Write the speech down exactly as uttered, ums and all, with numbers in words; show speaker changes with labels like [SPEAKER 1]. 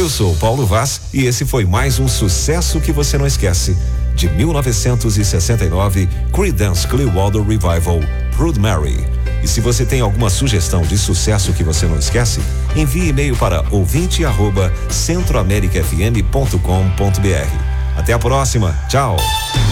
[SPEAKER 1] Eu sou o Paulo Vaz e esse foi mais um sucesso que você não esquece. De mil novecentos e sessenta e nove, Creedence Clearwater Revival, Proud Mary. E se você tem alguma sugestão de sucesso que você não esquece, envie e-mail para ouvinte arroba centroamerica f m ponto com ponto b r. Até a próxima, tchau!